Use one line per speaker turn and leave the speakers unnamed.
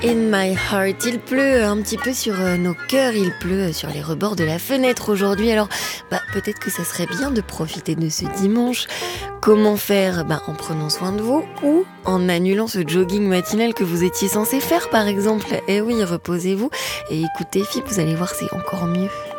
In my heart, il pleut un petit peu sur nos cœurs, il pleut sur les rebords de la fenêtre aujourd'hui. Alors, peut-être que ça serait bien de profiter de ce dimanche. Comment faire? En prenant soin de vous ou en annulant ce jogging matinal que vous étiez censé faire, par exemple. Eh oui, reposez-vous et écoutez, filles, vous allez voir, c'est encore mieux.